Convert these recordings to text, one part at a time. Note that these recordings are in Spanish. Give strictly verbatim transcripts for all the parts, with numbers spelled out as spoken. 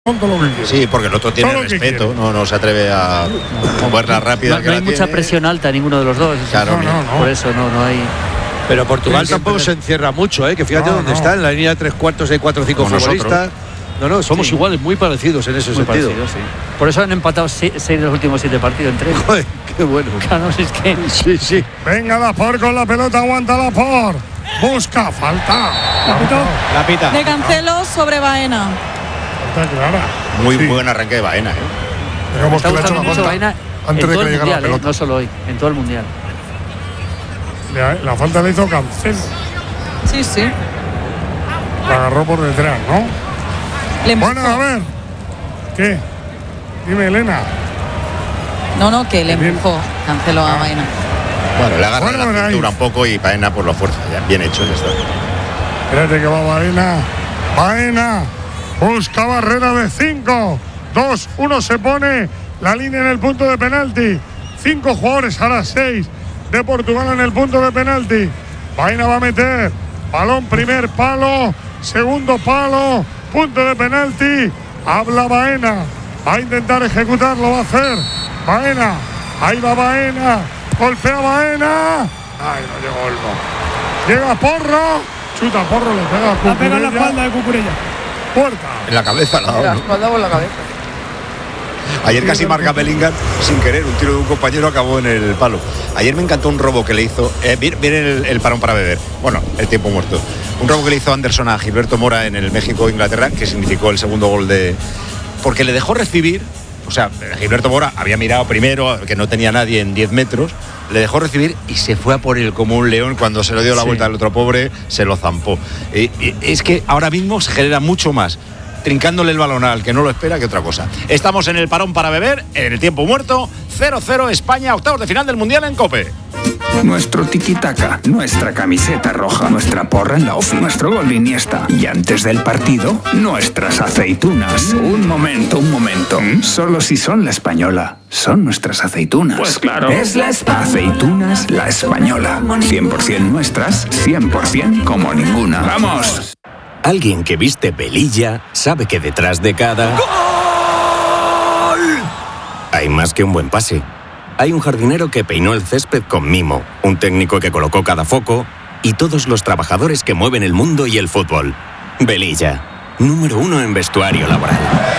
Sí, porque el otro tiene respeto, no, no se atreve a moverla rápida. No, no hay mucha presión alta ninguno de los dos. Claro, no, no, no. Por eso no, no hay. Pero Portugal sí, tampoco se encierra mucho, ¿eh? Que fíjate no, dónde no. está, en la línea de tres cuartos hay cuatro o cinco Como futbolistas. Nosotros. No, no, somos sí. iguales, muy parecidos en ese muy sentido. Parecido, sí. Por eso han empatado seis, seis de los últimos siete partidos entre ellos. Joder, qué bueno. Claro, es que... Sí, sí. Venga, Laporte con la pelota, aguanta Laporte. Busca, falta. La pita. La pita. De Cancelo sobre Baena. Falta clara. Muy sí. buen arranque de Baena, ¿eh? Me está gustando mucho Baena en todo el mundial, eh, no solo hoy, en todo el mundial. La, la falta la hizo Cancelo. Sí, sí. La agarró por detrás, ¿no? Le bueno, a ver. ¿Qué? Dime, Elena. No, no, que le empujó Cancelo a Baena. Bueno, le agarra bueno, la cintura un poco y Baena por la fuerza. Ya, bien hecho, ya está. Espérate que va Baena. Baena. Busca barrera de cinco. dos, uno se pone la línea en el punto de penalti. Cinco jugadores, ahora seis de Portugal en el punto de penalti. Baena va a meter. Balón, primer palo. Segundo palo. Punto de penalti. Habla Baena. Va a intentar ejecutarlo, va a hacer. Baena. Ahí va Baena. Golpea Baena. Ay, no llegó Olmo. Llega Porro. Chuta Porro, le pega a Cucurella. La pega en la espalda de Cucurella. Puerta. En la cabeza, la, en la espalda o en la cabeza. Ayer casi marca Bellingham sin querer, un tiro de un compañero acabó en el palo. Ayer me encantó un robo que le hizo, eh, viene el, el parón para beber, bueno, el tiempo muerto. Un robo que le hizo Anderson a Gilberto Mora en el México-Inglaterra, que significó el segundo gol de... Porque le dejó recibir, o sea, Gilberto Mora había mirado primero, que no tenía nadie en diez metros, le dejó recibir y se fue a por él como un león. Cuando se le dio la sí. vuelta al otro pobre, se lo zampó. Y, y, es que ahora mismo se genera mucho más trincándole el balón al que no lo espera que otra cosa. Estamos en el parón para beber, en el tiempo muerto, cero cero España, octavos de final del Mundial en COPE. Nuestro tiki-taka, nuestra camiseta roja, nuestra porra en la ofi, nuestro gol de Iniesta. Y antes del partido, nuestras aceitunas. Un momento, un momento. Solo si son la española, son nuestras aceitunas. Pues claro. Es la Espa. Aceitunas La Española. cien por ciento nuestras, cien por ciento como ninguna. ¡Vamos! Alguien que viste velilla sabe que detrás de cada... ¡Gol! Hay más que un buen pase. Hay un jardinero que peinó el césped con mimo, un técnico que colocó cada foco y todos los trabajadores que mueven el mundo y el fútbol. Velilla, número uno en vestuario laboral.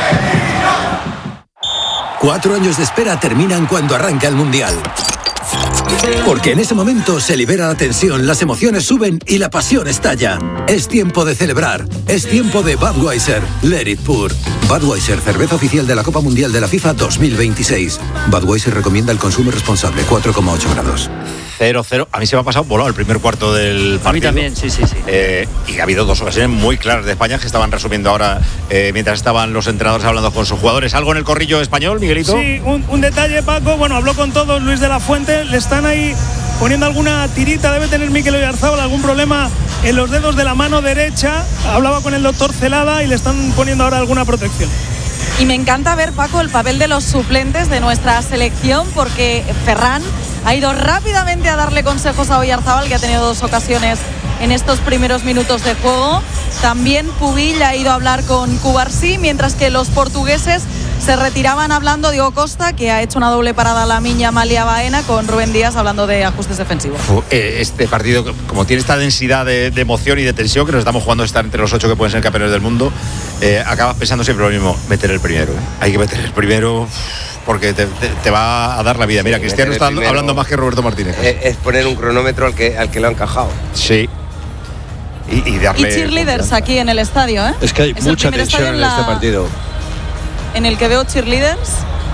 Cuatro años de espera terminan cuando arranca el Mundial. Porque en ese momento se libera la tensión, las emociones suben y la pasión estalla. Es tiempo de celebrar. Es tiempo de Budweiser. Let it pour. Budweiser, cerveza oficial de la Copa Mundial de la FIFA dos mil veintiséis. Budweiser recomienda el consumo responsable, cuatro coma ocho grados. cero cero. A mí se me ha pasado volado el primer cuarto del partido. A mí también, sí, sí, sí. Eh, y ha habido dos ocasiones muy claras de España que estaban resumiendo ahora eh, mientras estaban los entrenadores hablando con sus jugadores. ¿Algo en el corrillo español, Miguelito? Sí, un, un detalle, Paco. Bueno, habló con todos Luis de la Fuente. Le están ahí poniendo alguna tirita. Debe tener Mikel Oyarzabal algún problema en los dedos de la mano derecha. Hablaba con el doctor Celada y le están poniendo ahora alguna protección. Y me encanta ver, Paco, el papel de los suplentes de nuestra selección, porque Ferran ha ido rápidamente a darle consejos a Oyarzabal, que ha tenido dos ocasiones en estos primeros minutos de juego. También Pubill ha ido a hablar con Cubarsí, mientras que los portugueses se retiraban hablando. Diego Costa, que ha hecho una doble parada a la Miña Malia Baena, con Rubén Díaz hablando de ajustes defensivos. Este partido, como tiene esta densidad de, de emoción y de tensión, que nos estamos jugando a estar entre los ocho que pueden ser campeones del mundo, eh, acabas pensando siempre lo mismo, meter el primero. ¿eh? Hay que meter el primero porque te, te, te va a dar la vida. Mira, sí, Cristiano está primero, hablando más que Roberto Martínez. Es, es poner un cronómetro al que, al que lo ha encajado. Sí. Y, y, darle y cheerleaders confianza. Aquí en el estadio, ¿eh? Es que hay es mucha tensión en, en la... este partido. En el que veo cheerleaders.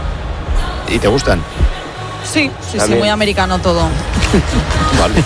¿Y te gustan? Sí, sí, sí, muy americano todo. Vale.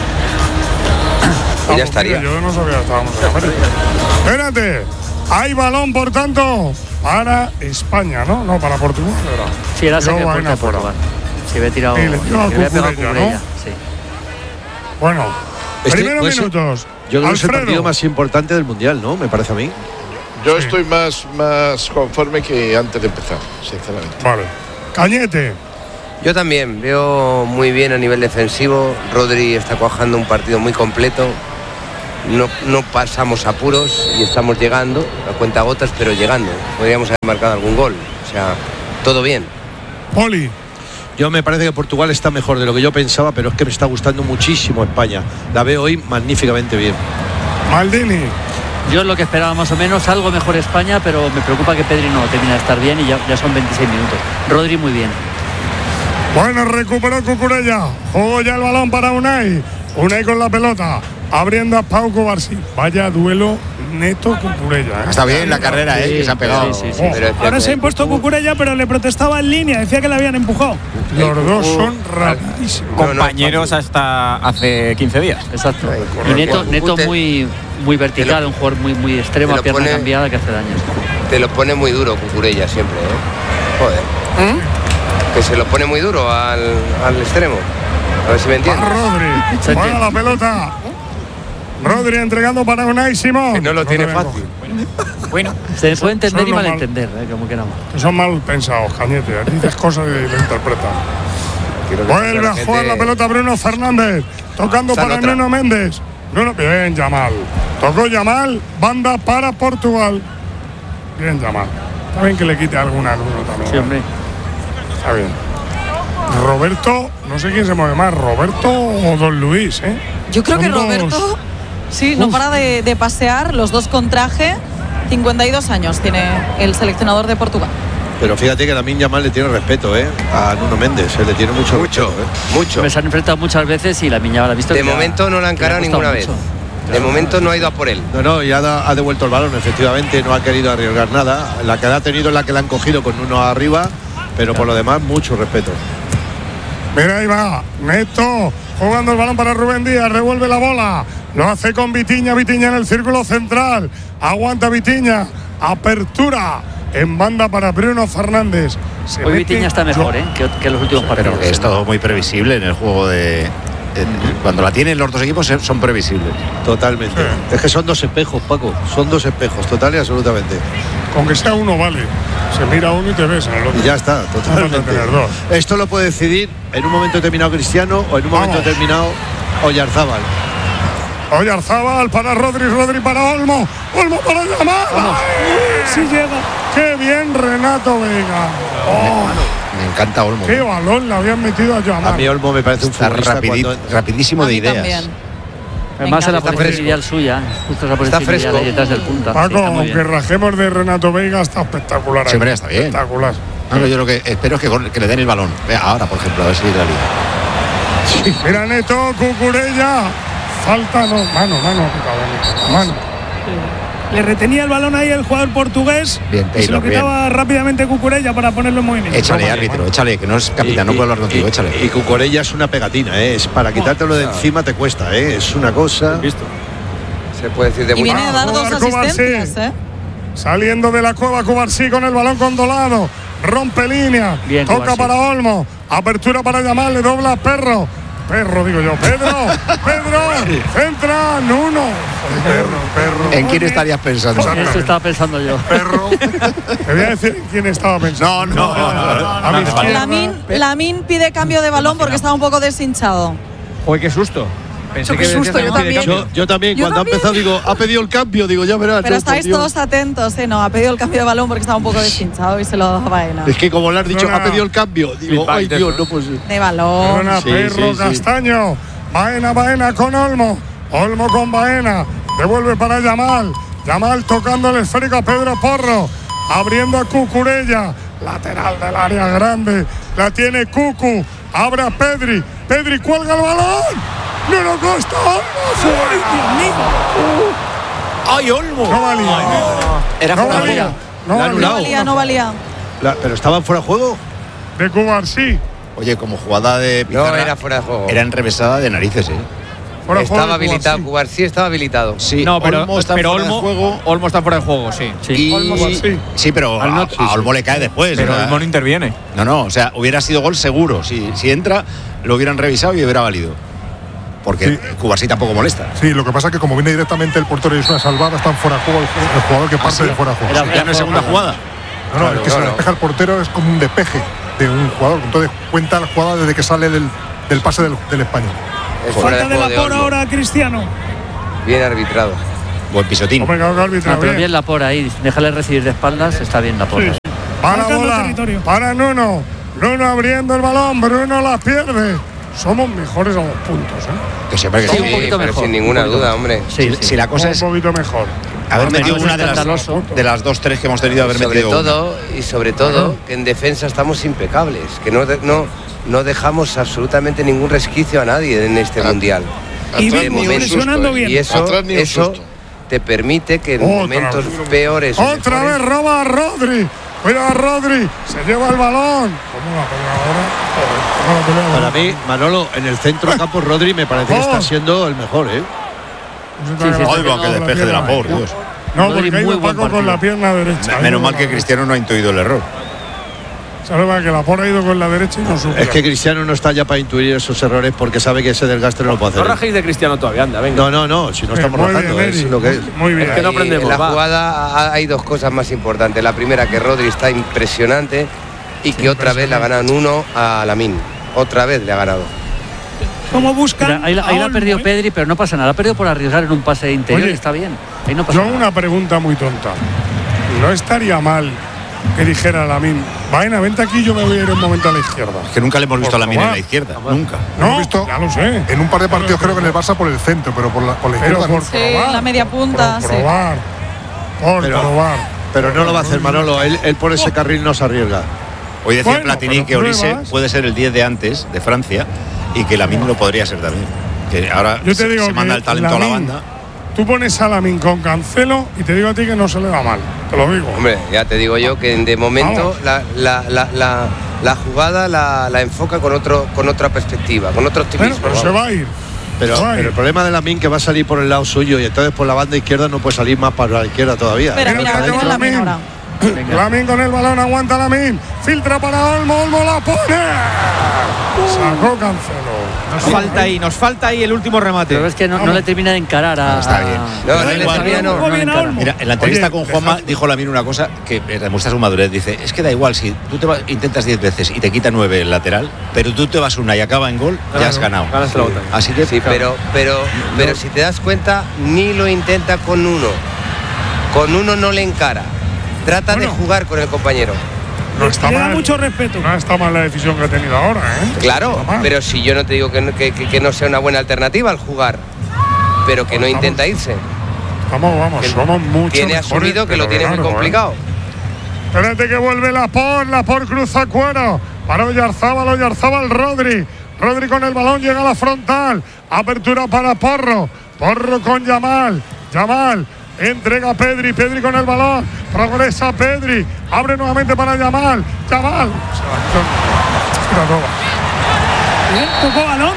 Y ya estaría. Yo no sabía que estábamos en América. Espérate, hay balón, por tanto, para España, ¿no? No, para Portugal, ¿verdad? Sí, era saque de Portugal. Se había tirado. Sí, le tiró a Cucurella, ¿no? Sí. Bueno, este, primeros pues, minutos. Yo creo Alfredo. que es el partido más importante del Mundial, ¿no? Me parece a mí. Yo sí. estoy más, más conforme que antes de empezar, sinceramente. Vale. Cañete. Yo también veo muy bien a nivel defensivo. Rodri está cuajando un partido muy completo. no, no pasamos apuros y estamos llegando, a cuentagotas, pero llegando. Podríamos haber marcado algún gol. O sea, todo bien. Poli. Yo me parece que Portugal está mejor de lo que yo pensaba, pero es que me está gustando muchísimo España. La veo hoy magníficamente bien. Maldini. Yo es lo que esperaba más o menos, algo mejor España, pero me preocupa que Pedri no termine de estar bien y ya, ya son veintiséis minutos. Rodri muy bien. Bueno, recuperó Cucurella. Jugó ya el balón para Unai. Unai con la pelota. Abriendo a Pau Cubarsí. Vaya duelo Neto Cucurella. ¿eh? Está bien la carrera, sí, ¿eh? Que se ha pegado. Sí, sí, sí, oh, sí. Ahora se ha impuesto Cucurella, pero le protestaba en línea. Decía que le habían empujado. Los dos son rapidísimos. Compañeros hasta hace quince días. Exacto. Y Neto, Neto muy, muy vertical, un jugador muy, muy extremo, a pierna pone, cambiada, que hace daño. Te lo pone muy duro Cucurella siempre, ¿eh? Joder. ¿Mm? Que se lo pone muy duro al, al extremo. A ver si me entiendes. Rodri. Juega la pelota. Rodri entregando para Unai Simón. Que no lo tiene fácil. Bueno, se puede entender y malentender, ¿eh? Como que no. Que son mal pensados, Cañete. Dices cosas y lo interpretan. Vuelve a jugar gente... la pelota Bruno Fernández. Tocando para otra. Nuno Méndez. Bruno, bien, Yamal. Tocó Yamal. Banda para Portugal. Bien, Yamal. Está bien que le quite alguna a Bruno también. Sí, hombre. Está bien. Roberto, no sé quién se mueve más, Roberto o Don Luis, ¿eh? Yo creo Son que Roberto, dos... sí, no Uf. para de, de pasear, los dos con traje. cincuenta y dos años tiene el seleccionador de Portugal. Pero fíjate que Lamine Yamal le tiene respeto, ¿eh? A Nuno Méndez, él le tiene mucho Mucho, respeto, ¿eh? mucho. Me se han enfrentado muchas veces y Lamine Yamal ha visto. De que momento ha, no la han encarado ninguna vez. Mucho. De claro, momento no ha ido a por él. No, no, y ha, ha devuelto el balón, efectivamente, no ha querido arriesgar nada. La que ha tenido es la que la han cogido con uno arriba, pero claro, por lo demás, mucho respeto. Mira, ahí va, Neto, jugando el balón para Rubén Díaz, revuelve la bola, lo hace con Vitinha, Vitinha en el círculo central, aguanta Vitinha, apertura en banda para Bruno Fernández. Se Hoy Vitinha está mejor, ¿eh? que, que los últimos partidos. Pero es todo muy previsible en el juego de... Cuando la tienen los dos equipos son previsibles. Totalmente. Sí. Es que son dos espejos, Paco. Son dos espejos, total y absolutamente. Con que sea uno, vale. Se mira uno y te ves en el otro. Y ya está, totalmente. Tener dos. Esto lo puede decidir en un momento determinado Cristiano o en un momento Vamos. determinado Oyarzábal. Oyarzábal para Rodri, Rodri para Olmo. Olmo para Yamal. Sí llega. Qué bien Renato Vega. Oh. Me encanta Olmo. Qué balón le habían metido a Yamal. A mí Olmo me parece un futbolista rapidi cuando... rapidísimo de ideas. También. Además es la posición ideal suya, justo esa posición ideal ahí detrás del punta. Paco, sí, aunque rajemos de Renato Vega, está espectacular. Sí, hombre, está bien. Espectacular. No, yo lo que espero es que, que le den el balón. Vea, ahora, por ejemplo, a ver si le sí. Mira, Neto, Cucurella. Falta, no, mano, mano, mano. Sí. Le retenía el balón ahí el jugador portugués. Bien, Taylor, y se lo quitaba bien. rápidamente Cucurella para ponerlo en movimiento. Échale, Vamos, árbitro, mano. échale, que no es capitán, y, no puedo hablar contigo, y, échale. Y Cucurella es una pegatina, ¿eh? Es para quitártelo de encima te cuesta, ¿eh? Es una cosa. ¿Visto? Se puede decir de Y viene a dar dos asistencias, ¿eh? Saliendo de la cueva Cubarsí con el balón condolado. Rompe línea. Bien, toca Cubarsí. Para Olmo. Apertura para Yamal, le dobla a Perro. Perro, digo yo. Pedro, Pedro, centra, Nuno. Perro, perro. ¿En quién estarías pensando? Eso estaba pensando yo. Perro. Te voy a decir en quién estaba pensando. No, no, no. no, no, a mi izquierda. Lamine, Lamine pide cambio de balón porque estaba un poco deshinchado. Uy, qué susto. Pensé que susto, yo también. Yo, yo también, yo cuando también. ha empezado, digo, ha pedido el cambio, digo, ya verás. Pero no, estáis todos atentos, ¿eh? No, ha pedido el cambio de balón porque estaba un poco deshinchado y se lo daba Baena. Es que como le has dicho, Perdona. ha pedido el cambio, digo, ay Dios, no pues. De balón. Perdona, Sí, Perro, sí, sí. Castaño. Baena, Baena con Olmo. Olmo con Baena. Devuelve para Yamal. Yamal tocando el esférico a Pedro Porro. Abriendo a Cucurella. Lateral del área grande. La tiene Cucu. Abre a Pedri. Pedri cuelga el balón. ¡No lo Costa! ¡Ay, Olmo! No valía. Era no fuera valía. No, La valía. No valía, no valía. La, ¿Pero estaban fuera de juego? De Cubarsí. Oye, como jugada de Pizarra, no, era fuera de juego. Era enrevesada de narices, ¿eh? Fuera estaba juego habilitado, Cubarsí estaba habilitado. Sí, no, pero Olmo está pero fuera Olmo, de juego. Olmo está fuera de juego, sí. Sí, Y, Olmo, sí. sí pero a, no, sí, a Olmo sí. le cae después. Pero ¿verdad? Olmo no interviene. No, no, o sea, hubiera sido gol seguro. Si, si entra, lo hubieran revisado y hubiera valido. Porque sí. Cubarsí tampoco molesta. Sí, lo que pasa es que como viene directamente el portero y es una salvada, están fuera de juego el, el jugador que parte ah, sí. de fuera de juego. Era, ya no es segunda jugada. No, no, claro, es que claro. se le despeja el portero, es como un despeje de un jugador. Entonces cuenta la jugada desde que sale del, del pase del, del español. Falta de vapor ahora, Cristiano. Bien arbitrado. Buen pisotín. Hombre, claro que arbitra No, pero bien. bien la por ahí. Déjale recibir de espaldas, está bien la por. Sí. Para la bola, para Nuno. Nuno abriendo el balón, Bruno la pierde. Somos mejores a los puntos, ¿eh? Que siempre que Sí, sí. un poquito mejor. Sin ninguna duda, hombre. Si, si la cosa es Un poquito mejor. haber Hombre, metido no es una de las, escandaloso. de las dos, tres que hemos tenido, haber Y sobre metido todo, y sobre todo, que en defensa estamos impecables, que no, de- no, no dejamos absolutamente ningún resquicio a nadie en este mundial. Y De bien, momento, presionando bien. Y eso, Atrás ni un eso susto. te permite que en Otra momentos vez. peores o Otra mejores, vez roba a Rodri. Cuidado a Rodri. Se lleva el balón. ¿Cómo la pelea ahora? Joder, ¿cómo la pelea ahora? Para mí, Manolo, en el centro campo Rodri me parece que está siendo el mejor, ¿eh? Sí, sí, Oiga, que despeje de la por, Dios. No, Rodri, porque ha muy ido buen Paco con partido. la pierna derecha. Menos mal que Cristiano no ha intuido el error. Sabe que la por ha ido con la derecha y no supera. Es que Cristiano no está ya para intuir esos errores porque sabe que ese desgaste no lo puede No hacer. rajéis de Cristiano todavía, anda, venga. No, no, no, si no Sí, estamos muy rajando, bien, es Eri. lo que es. Muy bien. Es que no ahí aprendemos, en la va. jugada ha- hay dos cosas más importantes. La primera, que Rodri está impresionante y que otra vez le ha ganado en uno a Lamine. Otra vez le ha ganado. Como buscan. Mira, ahí la, ahí la ha a perdido Olmo, ¿eh? Pedri, pero no pasa nada. La ha perdido por arriesgar en un pase interior Oye, y está bien. Ahí no pasa Yo nada. una pregunta muy tonta. No estaría mal que dijera Lamine, vaina, vente aquí, yo me voy a ir un momento a la izquierda. Es que nunca le hemos visto a la mina en la probar. izquierda. Nunca. No, Hemos visto ya lo sé. en un par de partidos creo que en el Barça por el centro, pero por la, por la Pero izquierda por no. Sí, probar. la media punta, Por sí. probar. Por Pero- probar. Pero no lo va a hacer Manolo, él, él por ese carril no se arriesga. Hoy decía Bueno, Platini pero que Olise pruebas. puede ser el diez de antes de Francia y que Lamine lo podría ser también. Que ahora Yo te se, digo se manda que el talento a la Lamine, banda. Tú pones a Lamine con Cancelo y te digo a ti que no se le da mal. Te lo digo. Hombre, ya te digo yo que de momento la, la, la, la, la jugada la, la enfoca con otro con otra perspectiva, con otro Bueno, optimismo. pero se vamos. va a ir. Pero, Se va a pero ir. el problema de Lamine que va a salir por el lado suyo y entonces por la banda izquierda no puede salir más para la izquierda todavía. Espera, Mira, mira, mira, mira, mira, Lamine Lamine. ahora. Lamine con el balón, aguanta Lamine. Filtra para Olmo, Olmo la pone. Sacó Cancelo. Nos falta ahí, nos falta ahí el último remate. Pero es que no, no le termina de encarar a. Está bien. No, Pero no, da le igual. sabía, no. Jugó le bien a encara. Olmo. Mira, en la entrevista Oye, con deja- Juanma dijo Lamine una cosa que demuestra su madurez. Dice, es que da igual si tú te vas- intentas diez veces y te quita nueve el lateral, pero tú te vas una y acaba en gol, ya has ganado. Ganas la otra. Así que Sí, pero, pero, pero si te das cuenta, ni lo intenta con uno. Con uno no le encara. Trata Bueno. de jugar con el compañero. No está Le da mal. mucho respeto. No está mal la decisión que ha tenido ahora, ¿eh? Claro, No está mal. pero si yo no te digo que no, que, que- que no sea una buena alternativa al jugar, pero que no Estamos- intenta irse. Vamos, vamos, somos mucho Tiene mejores, asumido que pero lo tiene de muy largo, ¿eh? complicado. Espérate que vuelve la por, la por cruza cuero. Para Oyarzábal, Oyarzábal, Rodri. Rodri con el balón, llega a la frontal. Apertura para Porro. Porro con Yamal. Yamal. Entrega a Pedri, Pedri con el balón. Progresa Pedri. Abre nuevamente para Yamal. Yamal. Se la quitó. Se la roba. Bien, tocó balón.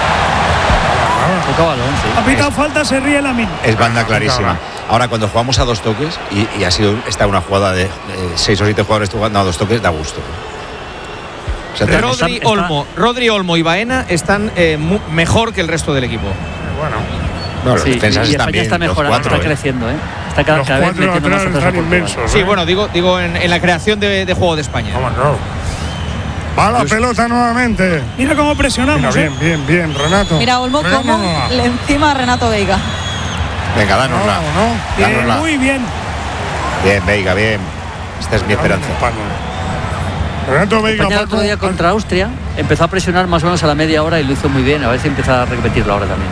Tocó balón, sí. Ha pitado falta, se ríe Lamine. es banda clarísima. Ahora, cuando jugamos a dos toques, y, y ha sido esta una jugada de, de seis o siete jugadores jugando a dos toques, da gusto. O sea, te- Rodri, está- Olmo, Rodri, Olmo y Baena están eh, mu- mejor que el resto del equipo. Bueno, no, los Sí, defensas y están España bien, está los mejorando, cuatro, está ¿eh? creciendo, ¿eh? Está cada, los cada vez cuatro metiendo atrás más están atrás a Portugal. inmensos. Sí, ¿eh? bueno, digo, digo en, en la creación de, de juego de España. Vamos, no. Va la pelota nuevamente. Mira cómo Mira, presionamos, ¿eh? bien, bien, bien, Renato. Mira, Olmo Renato, como no, no. le encima a Renato Veiga. Venga, dánosla. No, no. Bien, Dánosla. muy bien. Bien, Veiga, bien. Esta es mi esperanza. Renato Veiga, España el otro día contra Austria empezó a presionar más o menos a la media hora y lo hizo muy bien. A ver si empieza a repetirlo ahora también.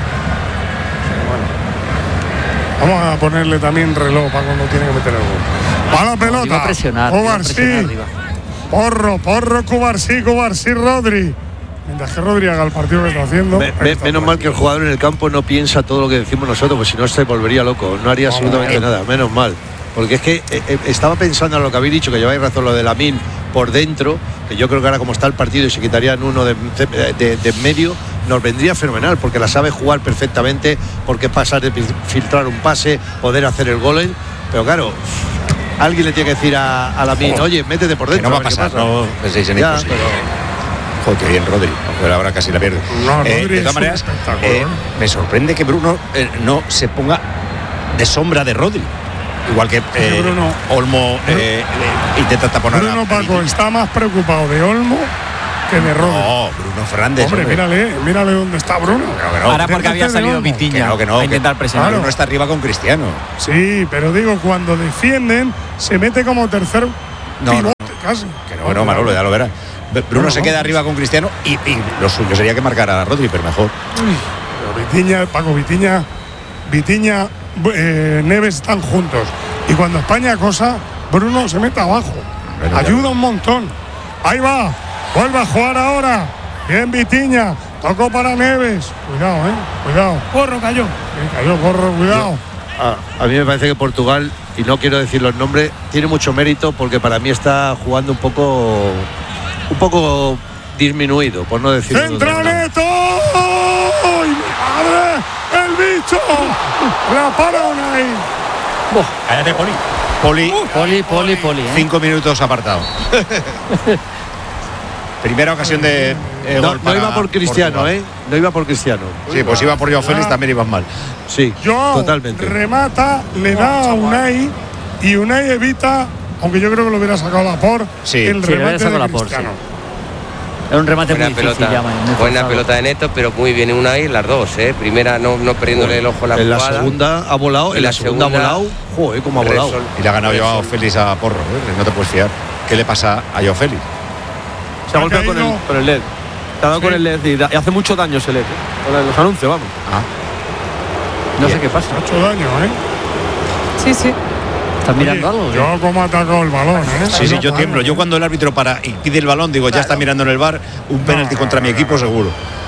Vamos a ponerle también reloj para cuando tiene que meter el gol. Va la pelota. Iba a presionar, iba a Cubarsí. presionar arriba. Porro, Porro, Cubarsí, Cubarsí, Rodri. Mientras que Rodri haga el partido que está haciendo. Me- me- menos mal que el jugador en el campo no piensa todo lo que decimos nosotros, pues si no se volvería loco, no haría absolutamente nada, menos mal. Porque es que eh, eh, estaba pensando en lo que habéis dicho, que lleváis razón, lo de Lamine por dentro, que yo creo que ahora como está el partido y se quitarían uno de, de, de en medio, nos vendría fenomenal, porque la sabe jugar perfectamente, porque pasar de filtrar un pase, poder hacer el gol, pero claro, alguien le tiene que decir a, a Lamine, oye, métete por Que dentro. no va a ver qué pasar, pasa. no penséis en Ya, imposible. pero- Joder, qué bien Rodri, pero ahora casi la pierde. No, Eh, Rodri de todas es un maneras, espectáculo, eh, ¿eh? me sorprende que Bruno eh, no se ponga de sombra de Rodri. Igual que eh, Bruno- Olmo eh, eh, intenta taponar Bruno a Paco está más preocupado de Olmo que de Rodri. No, Bruno Fernández. Hombre, hombre. mírale, mírale dónde está Bruno. Que no, Ahora porque había salido Vitinha que no, que no, a intentar que presionar. Bruno está arriba con Cristiano. Sí, pero digo, cuando defienden, se mete como tercer No, pivote, no, casi. Que no, no, Manolo, ya lo verás. Bruno No, se no. queda arriba con Cristiano y, y lo suyo sería que marcara a Rodri, pero mejor. Pero Vitinha, Paco, Vitinha, Vitinha, eh, Neves están juntos. Y cuando España cosa, Bruno se mete abajo. Bueno, Ayuda ya. un montón. Ahí va, vuelve a jugar ahora. Bien Vitinha, tocó para Neves. Cuidado, eh, cuidado. Porro cayó. Eh, cayó, corro, cuidado. A, a mí me parece que Portugal, y no quiero decir los nombres, tiene mucho mérito porque para mí está jugando un poco un poco disminuido, por no decirlo. de otra manera. ¡Centraneto! ¡Ay, mi madre! ¡El bicho! ¡La para Unai! Cállate, Poli. Poli, Poli, poli, poli. ¿eh? cinco minutos apartado. Primera ocasión de eh, No, gol no para iba por Cristiano, Portugal. ¿eh? No iba por Cristiano. Sí, pues iba por Joao Félix, también ibas mal. Sí, Joao totalmente. remata, le da a Unai y Unai evita, aunque yo creo que lo hubiera sacado Laporte, Sí, el sí, lo hubiera remate sacado de Laporte, Cristiano. Era un remate Buena muy difícil pelota, ya, muy buena forzado. pelota de Neto, pero muy bien Unai las dos, ¿eh? Primera no, no perdiéndole el ojo a la En la jugada. segunda ha volado, Y en la, la segunda, segunda, ha volado. Joder, cómo ha volado. Resol- Y le ha ganado Joao Resol- Félix a Porro, ¿eh? No te puedes fiar. ¿Qué le pasa a Joao Félix? Se ha golpeado con el, caído. con el L E D. Se ha dado Sí. con el L E D y, da- y hace mucho daño ese L E D. ¿eh? Con los anuncios, vamos. Ah, No sé qué pasa. Ha hecho daño, ¿eh? Sí, sí. ¿Están mirando Oye, algo? ¿qué? Yo como atacó el balón, ¿eh? sí, sí, yo No, tiemblo. claro, Yo cuando el árbitro para y pide el balón, digo, ya está mirando en el bar un penalti no, contra no, mi no, equipo, no. seguro.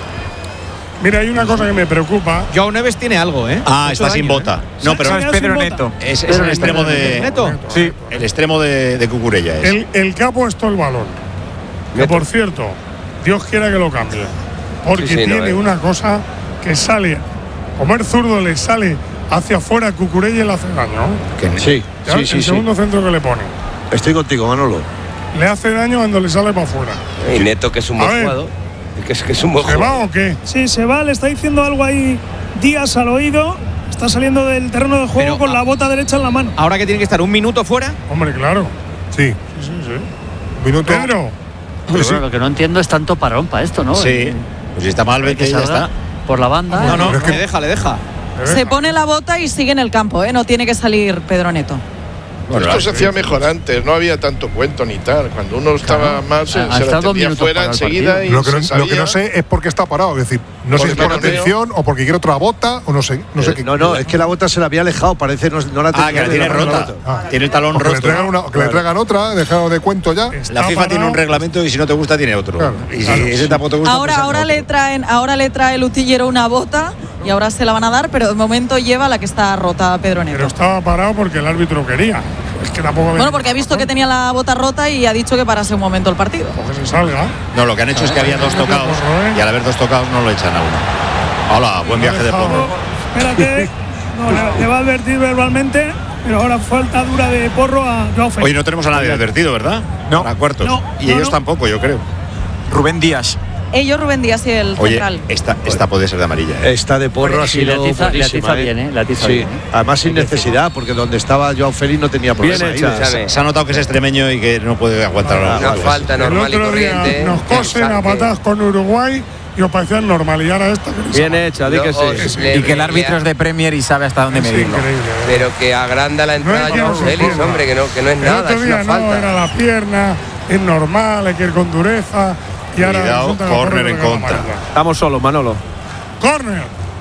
Mira, hay una cosa que me preocupa. Joao Neves tiene algo, ¿eh? Ah, Mucho está sin daño, bota. ¿eh? No, pero Se- Es se- Pedro sin Neto. bota. es, es Pero el extremo de. Neto. Sí. El extremo de, de Cucurella es. El, el que ha puesto el balón. Que por cierto, Dios quiera que lo cambie. Porque Sí, sí, no, tiene eh. una cosa que sale, como el zurdo le sale hacia afuera a Cucurella y le hace daño. Que- Sí, Ya, sí, el sí, sí. segundo centro que le pone. Estoy contigo, Manolo. Le hace daño cuando le sale para afuera. Y Neto, que es un A buen ver. jugador. Que es, que es un buen ¿Se jugador. va o qué? Sí, se va, le está diciendo algo ahí Díaz al oído. Está saliendo del terreno de juego Pero, con ah, la bota derecha en la mano. Ahora que tiene que estar un minuto fuera. Hombre, claro. Sí, Sí, sí, sí. minuto. Pedro, Pero bueno, lo que no entiendo es tanto parón para esto, ¿no? Sí. Eh, Pues si está mal, que vete y ya salga está. por la banda. No, no, Pero es que- le deja, le deja. Se pone la bota y sigue en el campo, ¿eh? No tiene que salir Pedro Neto. Bueno, Esto se hacía mejor antes, no había tanto cuento ni tal. Cuando uno estaba mal, se, Ha- ha se la estado dos tendía minutos fuera para el enseguida partido. y Lo que, no, se lo que no sabía. sé es por qué está parado. Es decir, no sé si Porque es por no veo. atención o porque quiere otra bota o no sé. No sé Eh, qué. no, no, es que la bota se la había alejado, parece no, no la Ah, que la tenía tiene de la rota. bota. Ah. Tiene el talón O que le roto. traigan, una, que le traigan otra, dejado de cuento ya. La está FIFA tiene un parado. reglamento y si no te gusta, tiene otro. Claro, y si claro. ese tampoco te gusta, Ahora, pues ahora otro. le traen, ahora le trae el utillero una bota y ahora se la van a dar, pero de momento lleva la que está rota Pedro pero Neto. estaba parado porque el árbitro quería. Es que tampoco. Bueno, porque ha visto que tenía la bota rota y ha dicho que parase un momento el partido. Que se salga. No, lo que han hecho es que había dos tocados y al haber dos tocados no lo echan a uno. Hola, buen viaje de Porro. Espérate. No, le, le va a advertir verbalmente, pero ahora falta dura de Porro a Joao Félix. Oye, no tenemos a nadie advertido, ¿verdad? No. Para cuartos. No, y no, ellos no. tampoco, yo creo. Rubén Díaz. Ellos, Rubén Díaz y el Oye, central. esta, esta puede ser de amarilla. ¿eh? Esta de Porro ha Sí, sido le atiza- le buenísima, atiza bien, ¿eh? Le atiza Sí, bien, ¿eh? además sin Hay que decirlo. necesidad, porque donde estaba Joao Félix no tenía problema. Bien ahí, hecha. de- Escúchame, Se ha notado que es extremeño y que no puede aguantar Una la falta El normal y otro día corriente. nos cosen a Saque. patadas con Uruguay y os parecía normal. Y ahora esta que les Bien ha- hecha, di que Los- sí. le- Y que el árbitro le- es de Premier y sabe hasta dónde Es medirlo. increíble. ¿eh? Pero que agranda la entrada es a Joao que no se Félix, pierda. hombre, que no, que no es El nada, otro es día una no, falta. era la pierna, es normal, hay que ir con dureza. Y ahora Cuidado, resulta que córner Porro en le regala contra. amarilla. Estamos solos, Manolo. ¡Córner!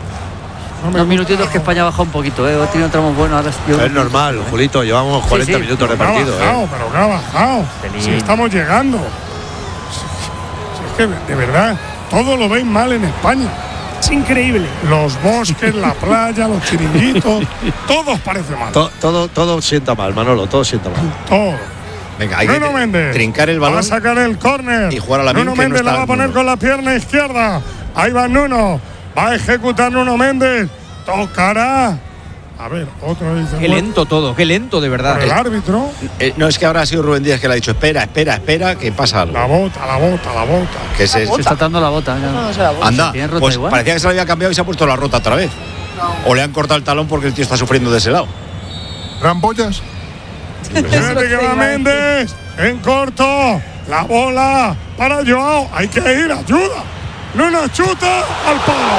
No me Unos gusta. minutitos que España baja un poquito, ¿eh? Hoy tiene un tramo bueno. Ahora yo- Es normal, Julito, llevamos cuarenta sí. minutos de Pero que ha partido. bajado, ¿eh? pero que ha bajado. Pelín. Si estamos llegando. Si, si es que, de verdad, todo lo veis mal en España. Es increíble. Los bosques, la playa, los chiringuitos, todo parece mal. To- todo, todo sienta mal, Manolo, todo sienta mal. Todo. Venga, hay Nuno que Méndez trincar el va balón. a sacar el córner. y jugar a la Nuno min, que no Méndez está la va a poner Nuno. con la pierna izquierda. Ahí va Nuno. Va a ejecutar Nuno Méndez. Tocará. A ver, otro dice. Qué lento todo, qué lento de verdad. Por el árbitro. Eh, no, es que ahora ha sido Rubén Díaz que le ha dicho, espera, espera, espera, que pasa algo. La bota, la bota, la bota. Que es Se está dando la bota. ya. Anda, ¿Tiene rota pues igual? parecía que se la había cambiado y se ha puesto la rota otra vez. O le han cortado el talón porque el tío está sufriendo de ese lado. Rambollas. Fíjate que va Méndez. En corto. La bola para Joao. Hay que ir, ayuda. No nos chuta al palo.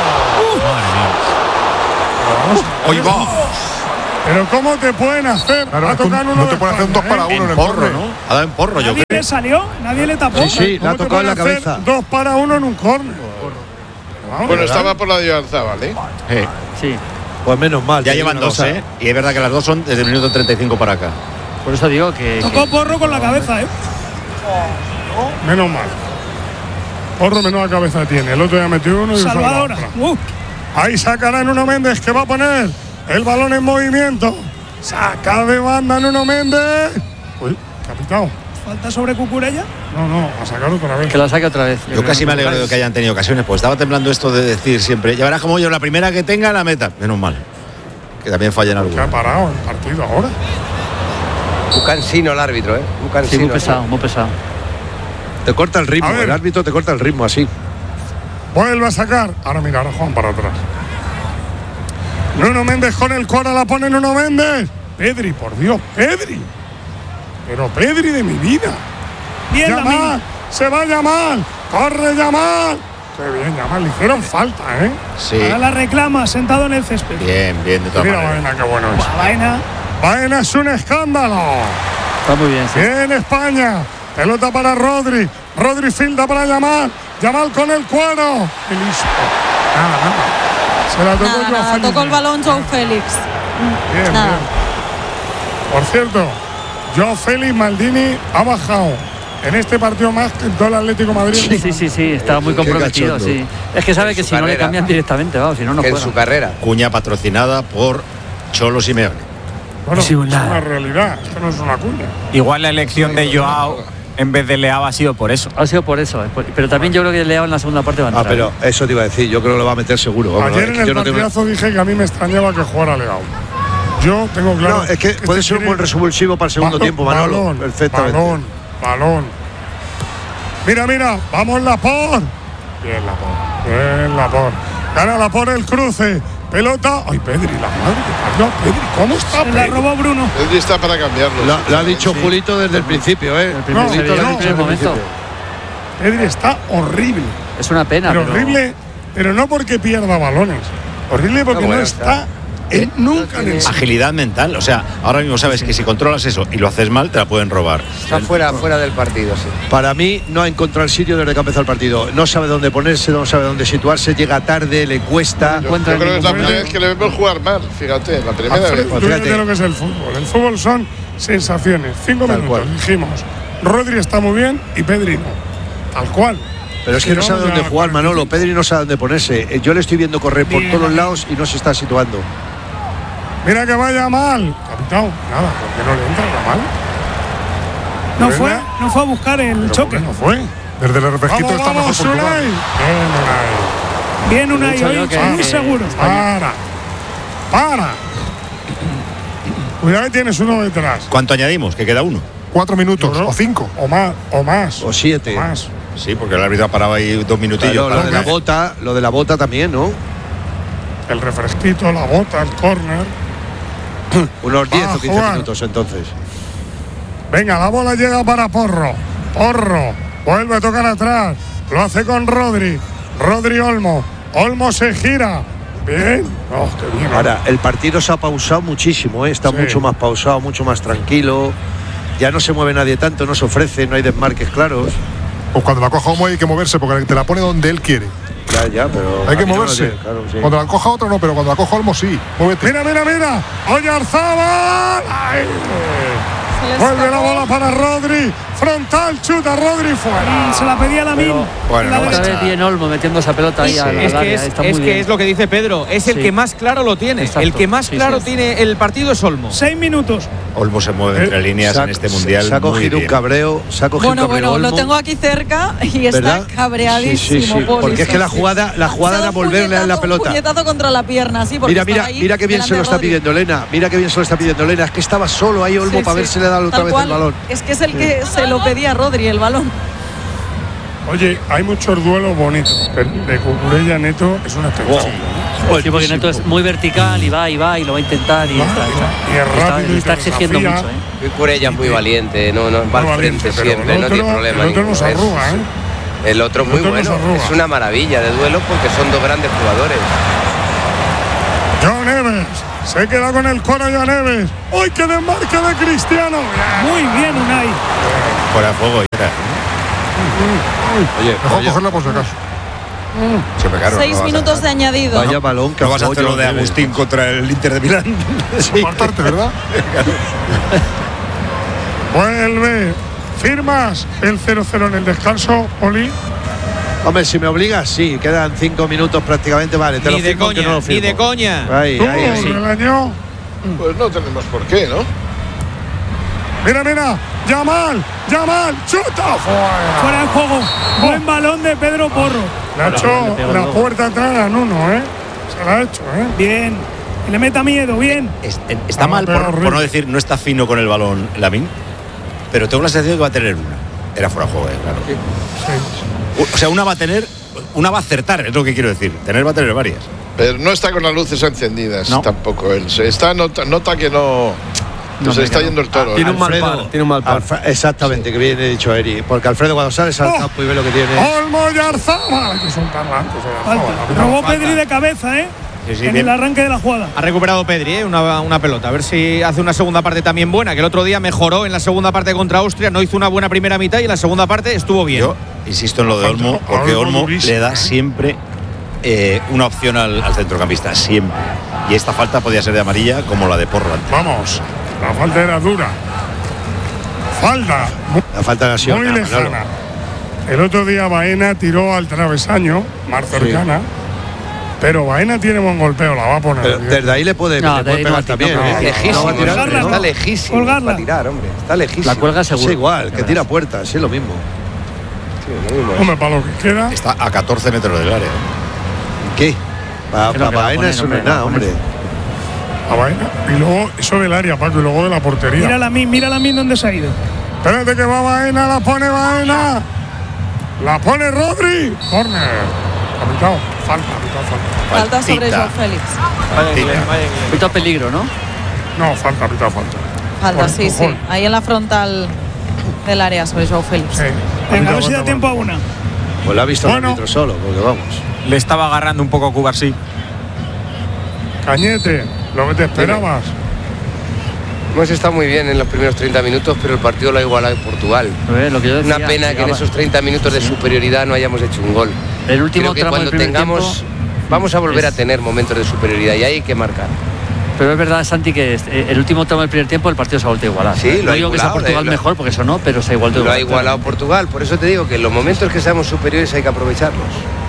Uh. Hoy va. Pero ¿cómo te pueden hacer? Claro, a tocar no uno te de pueden hacer un dos para uno en, en el porro, córner, ¿no? Ha dado en porro, yo Nadie creo. le salió, nadie le tapó. Sí, sí, le ha ¿Cómo te tocado en la pueden hacer cabeza. dos para uno en un córner. Vamos, Bueno, ¿verdad? estaba por la de Oyarzabal, ¿eh? Eh, Sí, Pues menos mal. ya te digo llevan una dos, cosa. ¿eh? Y es verdad que las dos son desde el minuto treinta y cinco para acá. por eso digo que. Tocó que- Porro con la cabeza, ¿eh? Menos mal. Porro menuda cabeza tiene. El otro ya metió uno y usó la Salvadora. otra. Uh, Ahí sacará Nuno Méndez, que va a poner el balón en movimiento. Saca de banda Nuno Méndez. Uy, capitán. falta sobre Cucurella. No, no, a sacar otra vez. Que la saque otra vez. Yo casi me alegro de que hayan tenido ocasiones, pues estaba temblando esto de decir siempre, ya verás como yo la primera que tenga la meta. Menos mal. Que también fallen Que ha algunos. parado el partido ahora. Un cansino el árbitro, ¿eh? Un Sí, cansino. muy pesado, muy pesado. Te corta el ritmo, A ver. el árbitro te corta el ritmo así. Vuelve a sacar. Ahora mira, ahora Juan para atrás. Nuno Méndez con el cuadro, la pone Nuno Méndez. Pedri, por Dios, Pedri. Pero Pedri de mi vida. Bien, Yamal, Lamine. se va Yamal. Corre Yamal. Qué bien, Yamal. Le hicieron falta, ¿eh? Sí. Ahora la reclama, sentado en el césped. Bien, bien, de todas Mira maneras. Baena, qué bueno es. Buah, Baena. Baena es un escándalo. Está muy bien, sí. Bien España. Pelota para Rodri. Rodri filda para Yamal. Yamal con el cuero. Y listo. Nada, nada. Se la tocó Nada, Joao nada, Félix. tocó el balón Joao Félix. Bien, Nada. bien. Por cierto, Joao Félix Maldini ha bajado en este partido más que en todo el Atlético de Madrid. Sí, sí, sí, sí, está muy Qué comprometido, cachondo. sí. Es que sabe En que su si no le carrera. cambian directamente, vamos, si no, no Que en juega. su carrera. Cuña patrocinada por Cholo Simeone. Bueno, Sí, es una- una realidad. Esto no es una cuña. Igual la elección de Joao en vez de Leao ha sido por eso. Ha sido por eso, es por- pero también yo creo que Leao en la segunda parte va a Ah, entrar. pero eso te iba a decir, yo creo que lo va a meter seguro. Vamos, Ayer es en que el yo no tengo- partidazo dije que a mí me extrañaba que jugara Leao. Yo tengo claro. No, es que puede ser un buen revulsivo para el segundo Balón, tiempo, Manolo. balón, Perfectamente. Balón, balón. Mira, mira, vamos Laporte. Bien Laporte, bien Laporte. Gana Laporte el cruce. Pelota. Ay, Pedri, la madre que parió. Pedri, ¿cómo está Se la Pedri? robó Bruno. Pedri está para cambiarlo. Lo, sí, lo ha sí. dicho Julito desde el principio, ¿eh? El primer, No, se veía no, en el primer no, momento. Pedri está horrible. Es una pena, Pero pero, horrible, pero no porque pierda balones. Horrible porque No, bueno, no está en- nunca en el sitio. Agilidad mental, o sea, ahora mismo sabes que si controlas eso y lo haces mal, te la pueden robar. Está fuera, fuera del partido, sí. Para mí no ha encontrado el sitio desde que ha empezado el partido. No sabe dónde ponerse, no sabe dónde situarse, llega tarde, le cuesta. Yo, yo encuentra creo que es la ningún primera vez que le vemos jugar mal, fíjate, la primera Alfredo, vez. tú Fíjate. fíjate lo que es el fútbol. El fútbol son sensaciones. Cinco Tal minutos, cual. dijimos. Rodri está muy bien y Pedri no. Tal cual. Pero es que Si no sabe ya dónde jugar, cuarenta y Manolo. cinco. Pedri no sabe dónde ponerse. Eh, Yo le estoy viendo correr por Bien, todos los bien. lados y no se está situando. Mira que vaya mal. Capitán, nada, ¿por qué no le entra mal? No Venga. fue, no fue a buscar el choque. No fue. Desde el refresquito Vamos, está mejor vamos, Portugal. Unai. Bien, Unai. Bien Unai dicho yo hoy, que- muy que- seguro. Para. Para. Cuidado que tienes uno detrás. ¿Cuánto añadimos? Que queda uno. Cuatro minutos ¿no? o cinco. O más, o más. O siete. O más. Sí, porque el árbitro ha parado ahí dos minutillos. Claro, lo para de la que- bota, lo de la bota también, ¿no? El refresquito, la bota, el córner. Unos diez Va a o quince jugar. minutos entonces. Venga, la bola llega para Porro. Porro. Vuelve a tocar atrás. Lo hace con Rodri. Rodri Olmo. Olmo se gira. Bien. Oh, qué bien. Ahora, el partido se ha pausado muchísimo, ¿eh? Está Sí. mucho más pausado, mucho más tranquilo. Ya no se mueve nadie tanto, no se ofrece, no hay desmarques claros. Pues cuando la coja Olmo hay que moverse porque te la pone donde él quiere. Ya, ya, pero. Hay que aquí no lo moverse. tiene, claro, sí. Cuando la coja otro no, pero cuando la coja Olmo sí. Muévete. Mira, mira, mira. Oyarzabal. Ay. Se le Vuelve la escapó. bola para Rodri. Frontal, chuta Rodri fuera. Y se la pedía Lamine. Bueno, La no derecha. Otra vez bien Olmo metiendo esa pelota ahí Sí, al, es al que, área, es, está es muy que bien. es lo que dice Pedro, es el Sí. que más claro lo tiene. Exacto. El que más Sí, claro sí. tiene el partido es Olmo. Seis minutos. Olmo se mueve entre líneas Se ha- en este mundial. Se ha muy cogido un bien. cabreo, se ha cogido Bueno, un cabreo. bueno, lo Olmo, tengo aquí cerca y está ¿verdad? cabreadísimo. Sí, sí, sí, Poli, porque es que la sí, sí. jugada, la Ha jugada dado era un volverle a la puñetazo, pelota. Un puñetazo contra la pierna, sí, porque Mira, estaba mira, ahí mira qué bien se delante lo está Rodri. pidiendo Elena. Mira qué bien se lo está pidiendo Elena. Es que estaba solo ahí Olmo Sí, para sí. ver si le da otra Tal vez cual. el balón. Es que es el que se lo pedía a Rodri, el balón. Oye, hay muchos duelos bonitos. El de Cucurella Neto es un espectáculo. Wow. Sí, porque Neto es muy vertical y va y va y lo va a intentar y, Va, está, está, y es está- rápido y está te exigiendo desafía. mucho. ¿eh? Cucurella es muy valiente, no, no, va Muy al valiente, frente pero siempre, el no otro- tiene problema. el otro ninguno, nos ¿ves? arruga, ¿eh? El otro El muy otro nos bueno, arruga. es una maravilla de duelo porque son dos grandes jugadores. John Neves. Se queda con el coro John Neves. ¡Uy, qué desmarque de Cristiano! Muy bien, Unai. Fuera de juego. ya. Oye, Mejor vaya, cogerla por si acaso. Siempre caro. Seis no vas a- minutos de añadido. vaya balón que No vas a hacer apoyó lo de Neves. Agustín contra el Inter de Milán. Sí. Apartarte, ¿verdad? Vuelve. ¿Firmas el cero cero en el descanso, Oli? Hombre, si me obligas, sí. Quedan cinco minutos prácticamente. Vale, te Ni lo de firmo, que coña, no lo ni firmo. de coña. Ahí, ¿Tú, ahí, ahí. Relañó? Pues no tenemos por qué, ¿no? Mira, mira. Yamal. Yamal. ¡Chuta! Fuera. Fuera de juego. Buen balón de Pedro Porro. Le ha le hecho pega el la lobo. puerta atrás a Nuno, ¿eh? Se la ha hecho, ¿eh? Bien. Que le meta miedo, bien. Es- Está Ah, mal, pero por, por horrible. no decir, no está fino con el balón Lamine, pero tengo la sensación de que va a tener una. Era fuera de juego, eh, claro. Sí. O sea, una va a tener, una va a acertar, es lo que quiero decir. Tener va a tener varias. Pero no está con las luces encendidas No. tampoco él. Se está nota, nota que no, que No, se me está quedo. yendo el toro. Tiene ¿eh? un mal par, tiene un mal par. Exactamente, que viene dicho Eri. Porque Alfredo cuando sale al Oh. campo y ve lo que tiene. Olmo y Arzabal, que son parlantes. Falta. Robó Pedri de cabeza, ¿eh? Sí, sí, en bien. el arranque de la jugada. Ha recuperado Pedri, ¿eh? una, una pelota. A ver si hace una segunda parte también buena, que el otro día mejoró en la segunda parte contra Austria, no hizo una buena primera mitad y en la segunda parte estuvo bien. Yo insisto en lo de Olmo, porque Olmo Olmo durísimo, le da ¿eh? siempre eh, una opción al, al centrocampista, siempre. Y esta falta podía ser de amarilla como la de Porro antes. Vamos, la falta era dura. Falta muy, La falta de acción. muy ah, lejana. Manolo. El otro día Baena tiró al travesaño, más cercana. Pero Baena tiene buen golpeo, la va a poner. Pero desde ahí le puede, No, le de puede ahí pegar no, también. no, ¿eh? no, Lejísimo, No va a tirar, Colgarla, ¿no? está lejísimo Colgarla. para tirar, hombre. Está lejísimo. La cuelga seguro. Es igual, que Ya tira verás. puertas, sí, es lo mismo. Sí, lo mismo es. Hombre, para lo que queda. Está a catorce metros del área. ¿Qué? Para Creo que la Baena ponen, eso no hombre, es nada, la hombre. A Baena. Y luego eso del área, Paco, y luego de la portería. Mira la min, mira la min donde se ha ido. Espérate que va Baena, la pone Baena. La pone Rodri. Corner. Ha pitado. Falta, ha pitado, falta. Falta sobre Faltita. Joao Félix. Pito peligro, ¿no? No, falta, ha pitado, falta. Falta, Por sí, sí. empujón. Ahí en la frontal del área sobre Joao Félix. Sí. Venga, a ver si da Falta, tiempo a falta. una. Pues lo ha visto Bueno. el árbitro solo, porque vamos. Le estaba agarrando un poco Cubarsí. Cañete, lo que te esperabas. Hemos estado muy bien en los primeros treinta minutos, pero el partido lo ha igualado en Portugal. Eh, lo que yo decía, Una pena que en llegaba- esos treinta minutos de superioridad no hayamos hecho un gol. El último Creo que tramo cuando del primer tengamos, tiempo, vamos a volver es- a tener momentos de superioridad y hay que marcar. pero es verdad, Santi, que es- eh, el último tramo del primer tiempo el partido se ha vuelto a igualar. Sí, lo no ha digo que sea igualado, Portugal eh, lo- mejor, porque eso no, pero se ha igualado Lo ha igualar. igualado Portugal, por eso te digo que en los momentos que seamos superiores hay que aprovecharlos.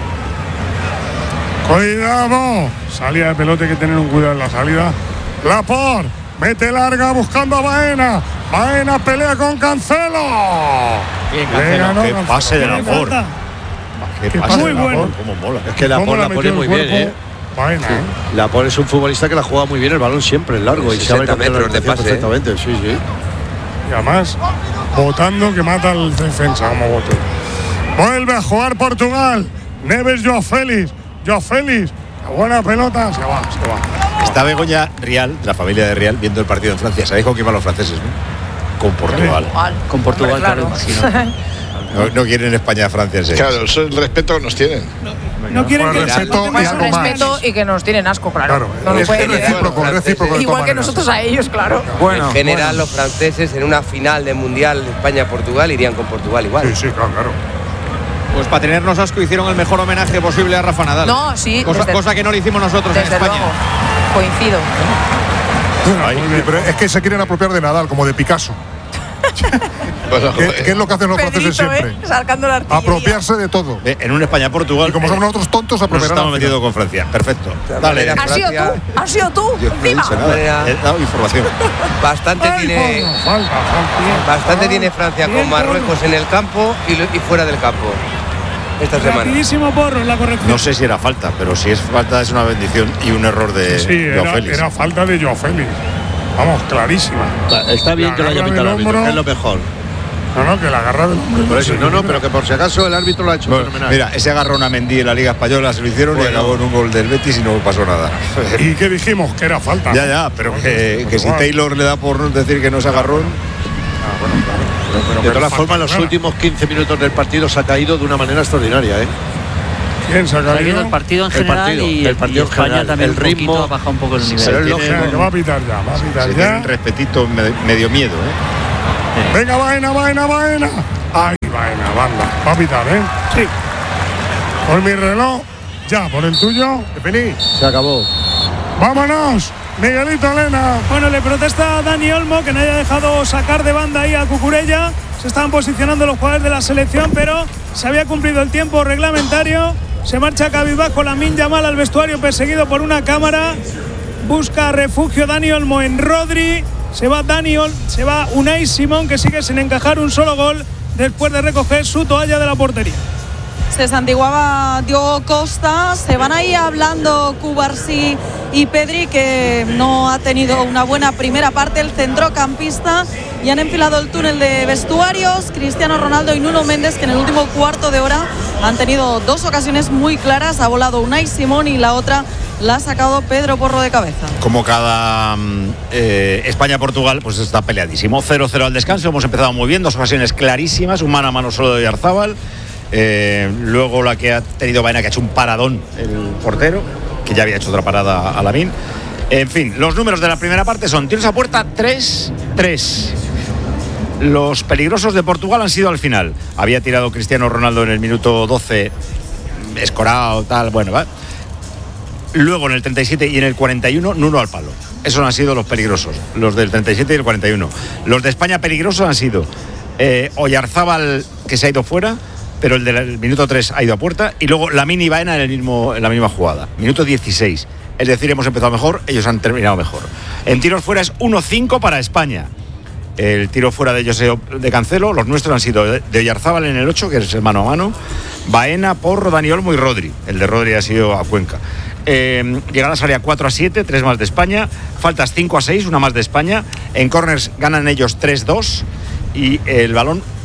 Cuidado. Salida de pelote, hay que tener un cuidado en la salida. Laporte, mete larga buscando a Baena. Baena pelea con Cancelo. Bien, Le ganó Qué Cancelo. pase de Tiene Laporte. falta. Qué Qué pase pase de de Laporte, Laporte. cómo mola. Es que la ¿Cómo Pol le la ha pone metido muy el bien, cuerpo? ¿eh? Baena, ¿eh? La Pol es un futbolista que la juega muy bien el balón siempre, el largo. Y sabe sesenta cambiar la metros de orientación pase, ¿eh? perfectamente, sí, sí. Y además, votando que mata al defensa como voto. Vuelve a jugar Portugal. Neves, Joao Félix. Joao Félix. La buena pelota. Se va, se va. Está Begoña Rial, de la familia de Rial, viendo el partido en Francia. ¿Sabéis con quién van los franceses, no? Con Portugal. Con Portugal, Hombre, claro, imagino. No, no quieren España a Francia, sí. Claro, eso es el respeto que nos tienen. No quieren Bueno, que respeto y Más algo más. respeto y que nos tienen asco, claro. Claro, no lo es pueden negar. recíproco, es recíproco de Igual todas que maneras. nosotros a ellos, claro. Bueno, en general, bueno. los franceses en una final de Mundial España-Portugal irían con Portugal igual. Sí, sí, claro, claro. Pues para tenernos asco hicieron el mejor homenaje posible a Rafa Nadal. No, sí, Cosa, desde- cosa que no le hicimos nosotros en Desde España. luego. Coincido. Sí, pero es que se quieren apropiar de Nadal, como de Picasso. Bueno, ¿Qué, qué es lo que hacen los franceses Pedrito, siempre? ¿eh? Sacando la artillería. Apropiarse de todo. Eh, En un España-Portugal. Y como somos nosotros tontos, Nos apropiarán. estamos al metiendo final. con Francia. Perfecto. todas Dale. maneras, ¿Has sido Francia- tú? ¿Has sido tú? Yo no he Encima. dicho nada. He dado información. Bastante Ay, tiene, Porro, falta, falta. bastante tiene Francia Bien, con Marruecos en el campo y, lo- y fuera del campo esta semana. Rapidísimo Porro en la corrección. No sé si era falta, pero si es falta es una bendición y un error de Sí, Joao era, Félix. era falta de Joao Félix. Vamos, clarísima. Está bien La que lo haya agarra pitado el del árbitro, hombro. que es lo mejor. No, no, que la agarra del hombre. Por eso, no, no, pero que por si acaso el árbitro lo ha hecho Bueno, fenomenal. mira, ese agarrón a Mendy en la Liga Española se lo hicieron Bueno. y acabó en un gol del Betis y no pasó nada. ¿Y qué dijimos? Que era falta. Ya, ya, pero que, que si Taylor le da por decir que no es agarrón. Ah, bueno, claro. Pero, pero, De pero todas falta formas, los clara. últimos quince minutos del partido se ha caído de una manera extraordinaria, ¿eh? ¿Quién se ha Está viendo caído? el partido en El general partido, y, el partido y en España general, también el un ritmo, poquito ha bajado un poco el nivel. pero es tiene- lógico. Venga, que va a pitar ya, va a pitar Se ya. tienen respetito, me- medio miedo, ¿eh? Venga, Baena, Baena, Baena. Ay, Baena, banda. Va a pitar, ¿eh? Sí. Por mi reloj, ya, por el tuyo. Se acabó. ¡Vámonos! Miguelito Elena. Bueno, le protesta a Dani Olmo que no haya dejado sacar de banda ahí a Cucurella. Se estaban posicionando los jugadores de la selección, pero se había cumplido el tiempo reglamentario. Se marcha cabizbajo Lamine Yamal al vestuario perseguido por una cámara. Busca refugio Dani Olmo en Rodri. Se va Dani Olmo, se va Unai Simón, que sigue sin encajar un solo gol después de recoger su toalla de la portería. Se santiguaba Diogo Costa, se van ahí hablando Cubarsí y Pedri, que no ha tenido una buena primera parte, el centrocampista, y han enfilado el túnel de vestuarios. Cristiano Ronaldo y Nuno Méndez, que en el último cuarto de hora han tenido dos ocasiones muy claras, ha volado Unai Simón y la otra la ha sacado Pedro Porro de cabeza. Como cada mm, eh, España-Portugal, pues está peleadísimo. cero cero al descanso, hemos empezado muy bien, dos ocasiones clarísimas, un mano a mano solo de Oyarzábal. Eh, luego la que ha tenido Baena, que ha hecho un paradón el portero, que ya había hecho otra parada a Lamine. En fin, los números de la primera parte son tiros a puerta tres tres. Los peligrosos de Portugal han sido al final. Había tirado Cristiano Ronaldo en el minuto doce, escorado, tal, bueno, va. Luego en el treinta y siete y en el cuarenta y uno, Nuno al palo. Esos han sido los peligrosos, los del treinta y siete y el cuarenta y uno. Los de España peligrosos han sido eh, Oyarzábal, que se ha ido fuera, pero el del minuto tres ha ido a puerta, y luego Lamine y Baena en, el mismo, en la misma jugada, minuto dieciséis. Es decir, hemos empezado mejor, ellos han terminado mejor. En tiros fuera es uno cinco para España. El tiro fuera de José de Cancelo, los nuestros han sido de Oyarzábal en el ocho, que es el mano a mano, Baena, Porro, Dani Olmo y Rodri. El de Rodri ha sido a Cuenca. Eh, llegadas área cuatro a siete, tres más de España. Faltas cinco a seis, una más de España. En corners ganan ellos tres dos. Y el balón